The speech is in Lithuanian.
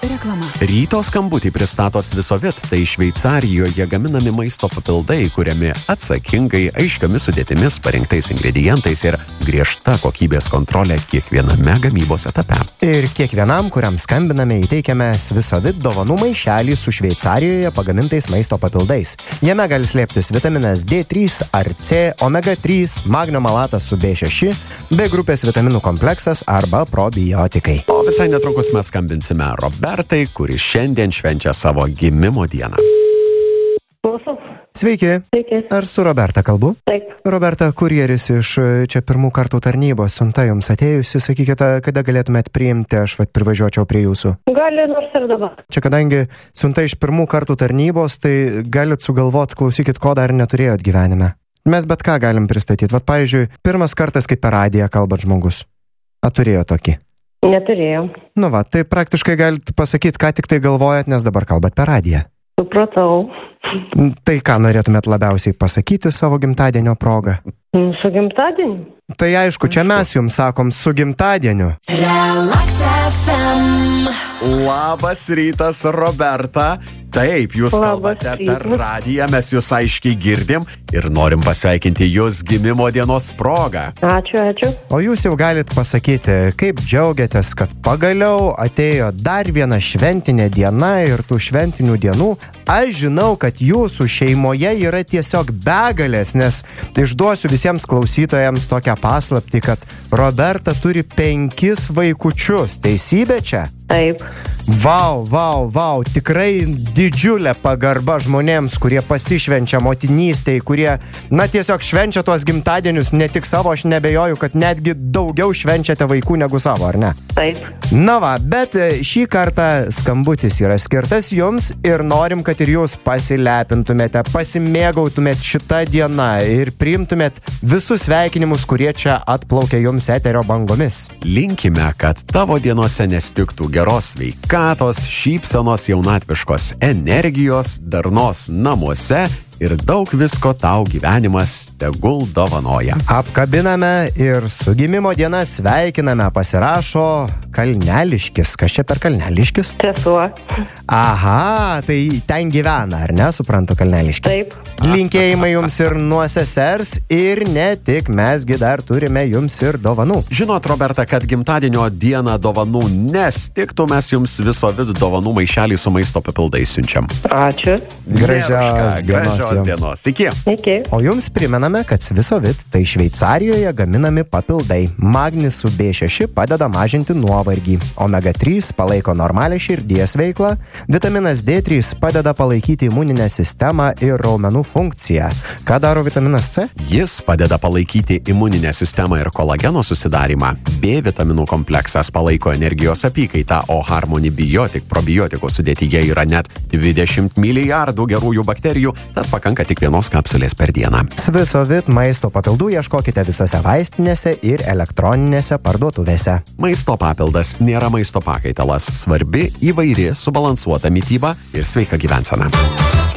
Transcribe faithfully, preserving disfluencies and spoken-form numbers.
Reklama. Ryto skambutį pristato Svisovit, tai Šveicarijoje gaminami maisto papildai, kuriami atsakingai, aiškiomis sudėtimis, parinktais ingredientais ir griežta kokybės kontrolė kiekviename gamybos etape. Ir kiekvienam, kuriam skambiname, įteikiame Svisovit dovanų maišelį su Šveicarijoje pagamintais maisto papildais. Jame gali slėptis vitaminas D trys ar C, omega trys, magnio malatas su B šeši, B grupės vitaminų kompleksas arba probiotikai. O visai netrukus mes skambinsime Robertai, kuri šiandien švenčia savo gimimo dieną. Klausom. Sveiki. Sveiki. Ar su Roberta kalbu? Taip. Roberta, kurjeris iš čia pirmų kartų tarnybos, siunta jums atėjusi, sakykite, kada galėtumėt priimti, aš vat privažiuočiau prie jūsų. Gali nors ir dabar. Čia kadangi siunta iš pirmų kartų tarnybos, tai galit sugalvot, klausykit, ko dar neturėjot gyvenime. Mes bet ką galim pristatyti. Vat, pavyzdžiui, pirmas kartas, kaip per radiją kalbat žmogus. A turėjo tokį? Neturėjau. Nu va, tai praktiškai galit pasakyti, ką tik tai galvojat, nes dabar kalbat per radiją. Supratau. Tai ką norėtumėt labiausiai pasakyti savo gimtadienio progą? Su gimtadieniu? Tai aišku, čia mes jums sakom su gimtadieniu. Relax F M. Labas rytas, Roberta. Taip, jūs Labas kalbate rytas. per radiją, mes jūs aiškiai girdim ir norim pasveikinti jūs gimimo dienos progą. Ačiū, ačiū. O jūs jau galit pasakyti, kaip džiaugiatės, kad pagaliau atėjo dar viena šventinė diena ir tų šventinių dienų. Aš žinau, kad jūsų šeimoje yra tiesiog begalės, nes išduosiu visiems klausytojams tokią paslaptį, kad Roberta turi penkis vaikučius. Teisybė čia? Taip. Vau, vau, vau, tikrai didžiulė pagarba žmonėms, kurie pasišvenčia motinystėj, kurie, na, tiesiog švenčia tuos gimtadienius, ne tik savo, aš nebejoju, kad netgi daugiau švenčiate vaikų negu savo, ar ne? Taip. Na va, bet šį kartą skambutis yra skirtas jums ir norim, kad ir jūs pasilepintumėte, pasimėgautumėt šitą dieną ir priimtumėt visus sveikinimus, kurie čia atplaukia jums eterio bangomis. Linkime, kad tavo dienose nestiktų geros sveikatos, šypsenos, jaunatviškos energijos, darnos namuose ir daug visko tau gyvenimas tegul dovanoja. Apkabiname ir su gimimo diena sveikiname, pasirašo Kalneliškis. Kas čia per Kalneliškis? Sesuo. Aha, tai ten gyvena, ar ne, suprantu, Kalneliškis? Taip. Linkėjimai jums ir nuo sesers ir ne tik, mesgi dar turime jums ir dovanų. Žinot, Roberta, kad gimtadienio dieną dovanų nestiktų, mes jums viso vis dovanų maišelį su maisto papildais siunčiam. Ačiū. Gražios dienos Gražios jums. dienos. Iki. Iki. O jums primename, kad Svisovit, tai Šveicarijoje gaminami papildai. Magnis su B šeši padeda mažinti nuovargį. omega trys palaiko normalią širdies veiklą. Vitaminas D trys padeda palaikyti imuninę sistemą ir raumenų funkciją. Ką daro vitaminas C? Jis padeda palaikyti imuninę sistemą ir kolageno susidarimą. B vitaminų kompleksas palaiko energijos apykaitą, o Harmony Biotic probiotikų sudėtyje yra net dvidešimt milijardų gerųjų bakterijų, tad pakanka tik vienos kapsulės per dieną. Svisovit maisto papildų ieškokite visose vaistinėse ir elektroninėse parduotuvėse. Maisto papildas nėra maisto pakaitalas, svarbi įvairi subalansuota mityba ir sveika gyvensena.